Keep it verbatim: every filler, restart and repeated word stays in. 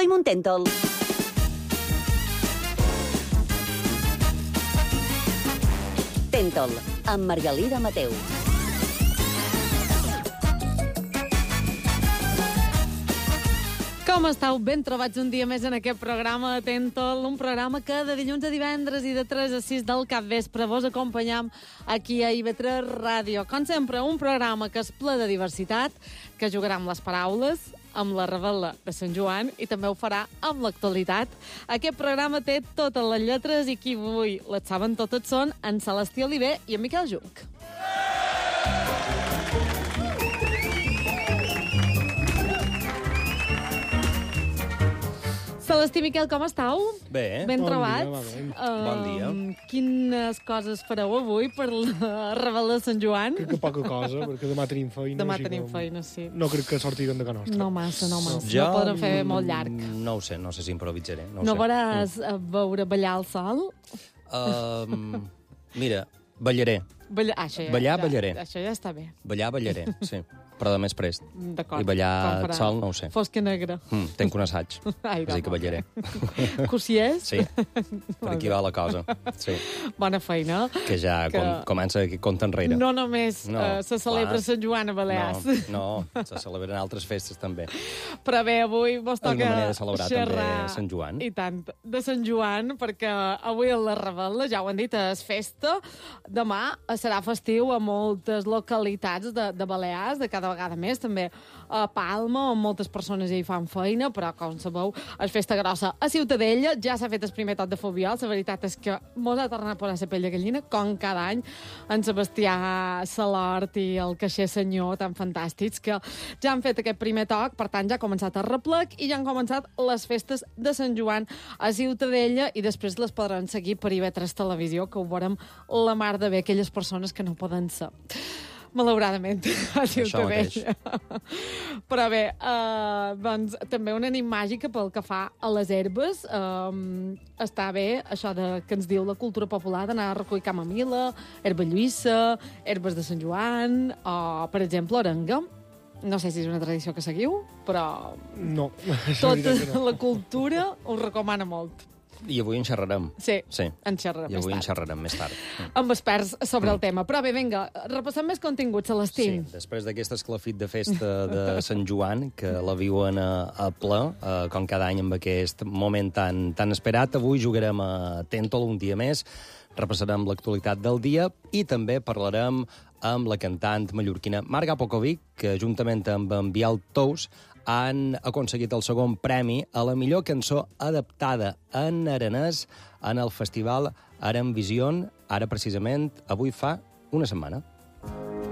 Soy Muntentol. Tentol, amb Margalida Mateu. Com estàu? Ben trobats un dia més en aquest programa de Tentol, un programa que de dilluns a divendres i de tres a sis del capvespre vos acompanyam aquí a I V tres Ràdio. Com sempre, un programa que és ple de diversitat, que jugarà amb les paraules, amb la revetla de Sant Joan i també ho farà amb l'actualitat. Aquest programa té totes les lletres i qui avui les saben totes són en Celestí Oliver i en Miquel Juc. Celestí, Miquel, com estàu? Bé. Ben Bon trobats? dia, va bé. Uh, Bon dia. Quines coses fareu avui per la revetla de Sant Joan? Crec que poca cosa, perquè demà tenim feina. Demà així tenim que feina, sí. No crec que sortiran de ca nostra. No massa, no massa. Jo, No podrem fer molt llarg. No ho sé, no sé si improvisaré. No, ho No sé. veuràs a veure ballar el sol? Um, mira, ballaré. Balla... Ah, això ja, Ballar, ja, ballaré. Això ja està bé. Ballar, ballaré, sí. Però de més prest. D'acord. I ballar Com farà? sol, no ho sé. Fosca negra. Mm, tenc un assaig, Ai, així que home. ballaré. Cossiers? Sí, per aquí va la cosa. Sí, Bona feina. que ja Que- com, comença aquí compte enrere. No només No, eh, se celebra clar. Sant Joan a Balears. No, no, se celebren altres festes també. Però bé, avui vos És una toca manera de celebrar xerrar... també Sant Joan. I tant, de Sant Joan, perquè avui a la revetla, ja ho han dit, és festa. Demà serà festiu a moltes localitats de, de Balears, de cada vegada més, també a Palma, on moltes persones hi fan feina, però, com sabeu, és festa grossa. A Ciutadella ja s'ha fet el primer tot de fobiol. La veritat és que mos ha tornat a posar la pell de gallina, com cada any, en Sebastià Salort i el caixer senyor, tan fantàstics, que ja han fet aquest primer toc, per tant ja ha començat el replec i ja han començat les festes de Sant Joan a Ciutadella i després les podran seguir per I V tres Televisió, que ho veurem la mar de bé, aquelles persones que no poden ser. Malauradament, a Ciutadella. Però bé, eh, doncs, també una nit màgica pel que fa a les herbes. Eh, està bé això de, que ens diu la cultura popular d'anar a recollir camamila, herba lluïssa, herbes de Sant Joan, o, per exemple, orenga. No sé si és una tradició que seguiu, però No. és tota veritat que no. la cultura us recomana molt. I avui en xerrarem. Sí, Sí. en xerrarem I més avui en tard. xerrarem més tard. Amb experts sobre el tema. Però bé, vinga, repassem més contingut, Celestí. Sí, després d'aquest esclafit de festa de Sant Joan, que la viuen a, a ple, eh, com cada any amb aquest moment tan, tan esperat, avui jugarem a Tentol un dia més, repassarem l'actualitat del dia i també parlarem amb la cantant mallorquina Marga Pocovic, que juntament amb en Biel Tous han aconseguit el segon premi a la millor cançó adaptada en aranès en el festival Aran Vision, ara precisament avui fa una setmana.